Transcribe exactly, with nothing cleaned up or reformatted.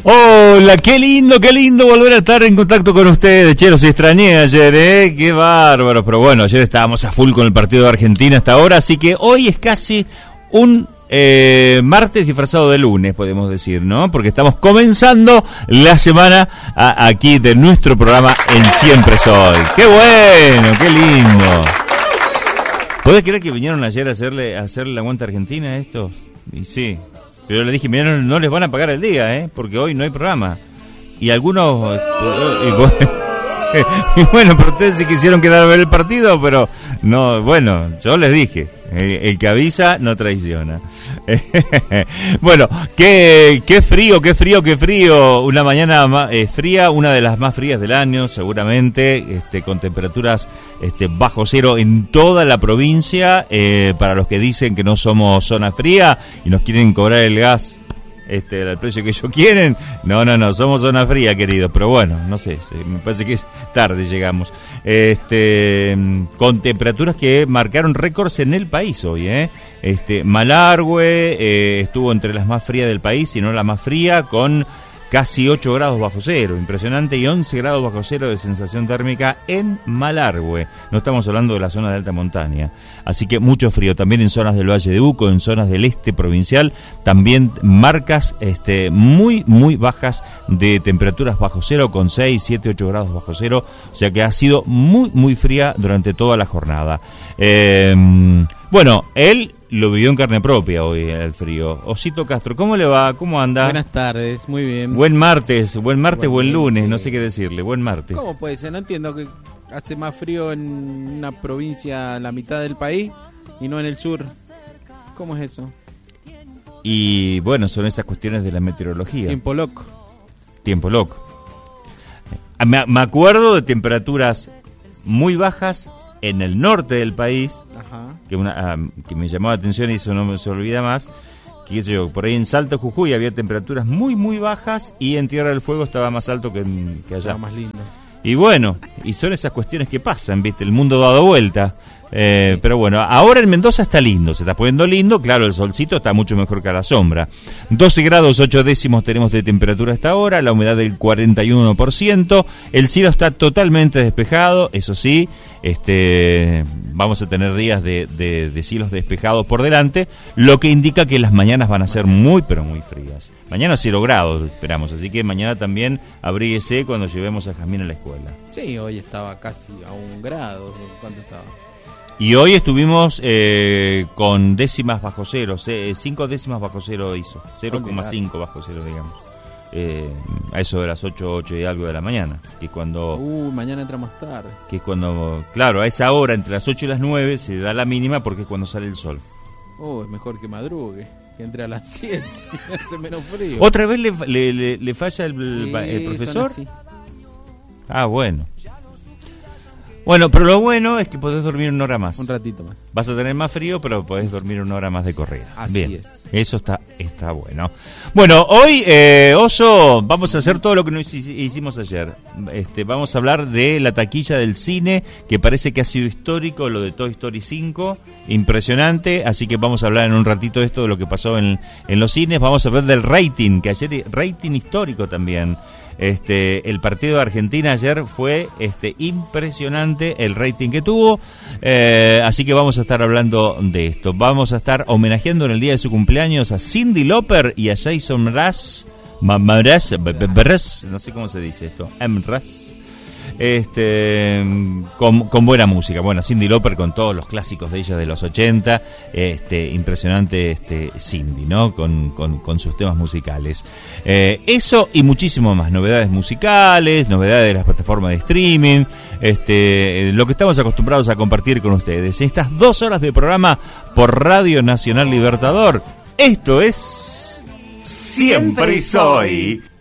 Hola, qué lindo, qué lindo volver a estar en contacto con ustedes. Che, los extrañé ayer, ¿eh? Qué bárbaro. Pero bueno, ayer estábamos a full con el partido de Argentina hasta ahora, así que hoy es casi un eh, martes disfrazado de lunes, podemos decir, ¿no? Porque estamos comenzando la semana a, aquí de nuestro programa en Siempre Soy. ¡Qué bueno, qué lindo! ¿Podés creer que vinieron ayer a hacerle, a hacerle la aguanta a Argentina a estos? Y sí. Pero le dije, mirá, no, no les van a pagar el día, ¿eh? Porque hoy no hay programa. Y algunos... Y bueno, y bueno, pero ustedes se quisieron quedar a ver el partido, pero no, bueno, yo les dije, el, el que avisa no traiciona. Bueno, qué, qué frío, qué frío, qué frío. Una mañana más, eh, fría, una de las más frías del año, seguramente, este, con temperaturas este, bajo cero en toda la provincia. Eh, para los que dicen que no somos zona fría y nos quieren cobrar el gas este, al precio que ellos quieren, no, no, no, somos zona fría, queridos. Pero bueno, no sé, me parece que tarde llegamos. Este, con temperaturas que marcaron récords en el país hoy, ¿eh? Este, Malargüe eh, estuvo entre las más frías del país, si no la más fría, con casi ocho grados bajo cero, impresionante, y once grados bajo cero de sensación térmica en Malargüe. No estamos hablando de la zona de alta montaña, así que mucho frío. También en zonas del Valle de Uco, en zonas del este provincial, también marcas este, muy, muy bajas de temperaturas bajo cero, con seis, siete, ocho grados bajo cero, o sea que ha sido muy, muy fría durante toda la jornada. Eh, bueno, él lo vivió en carne propia hoy, el frío. Osito Castro, ¿cómo le va? ¿Cómo anda? Buenas tardes, muy bien. Buen martes, buen martes, buen, buen lunes, bien. No sé qué decirle, buen martes. ¿Cómo puede ser? No entiendo que hace más frío en una provincia en la mitad del país y no en el sur. ¿Cómo es eso? Y bueno, son esas cuestiones de la meteorología. Tiempo loco. Tiempo loco. Me, me acuerdo de temperaturas muy bajas en el norte del país. Ajá. Que, una, um, que me llamó la atención y eso no me se olvida más, que qué sé yo, por ahí en Salto, Jujuy había temperaturas muy muy bajas y en Tierra del Fuego estaba más alto que, en, que allá. Estaba más lindo. Y bueno, y son esas cuestiones que pasan, ¿viste? El mundo dado vuelta. Eh, sí. Pero bueno, ahora en Mendoza está lindo, se está poniendo lindo, claro, el solcito está mucho mejor que a la sombra. doce grados ocho décimos tenemos de temperatura hasta ahora, la humedad del cuarenta y uno por ciento, el cielo está totalmente despejado, eso sí, este, vamos a tener días de, de, de cielos despejados por delante, lo que indica que las mañanas van a ser muy, pero muy frías. Mañana cero grados esperamos, así que mañana también abríguese cuando llevemos a Jazmín a la escuela. Sí, hoy estaba casi a un grado, ¿cuánto estaba? Y hoy estuvimos eh, con décimas bajo cero, eh, cinco décimas bajo cero hizo, cero coma cinco bajo cero, digamos. Eh, a eso de las ocho, ocho y algo de la mañana, que es cuando... Uh, mañana entra más tarde. Que es cuando, claro, a esa hora, entre las ocho y las nueve, se da la mínima porque es cuando sale el sol. Oh, es mejor que madrugue, que entre a las siete, hace menos frío. ¿Otra vez le, le, le, le falla el, el, el profesor? Ah, bueno. Bueno, pero lo bueno es que podés dormir una hora más. Un ratito más. Vas a tener más frío, pero podés dormir una hora más de corrida. Así Bien, es. Eso está, está bueno. Bueno, hoy, eh, Oso, vamos a hacer todo lo que nos hicimos ayer. Este, vamos a hablar de la taquilla del cine, que parece que ha sido histórico, lo de Toy Story cinco. Impresionante, así que vamos a hablar en un ratito de esto, de lo que pasó en, en los cines. Vamos a hablar del rating, que ayer, rating histórico también. Este, el partido de Argentina ayer fue este, impresionante el rating que tuvo, eh, así que vamos a estar hablando de esto. Vamos a estar homenajeando en el día de su cumpleaños a Cyndi Lauper y a Jason Mraz, Mraz, Mraz, no sé cómo se dice esto, Mraz. Este, con, con buena música. Bueno, Cyndi Lauper con todos los clásicos de ella de los ochenta, este, impresionante este Cyndi, ¿no? Con, con, con sus temas musicales. Eh, eso y muchísimo más, novedades musicales, novedades de las plataformas de streaming, este, lo que estamos acostumbrados a compartir con ustedes. En estas dos horas de programa por Radio Nacional Libertador, esto es Siempre y Soy.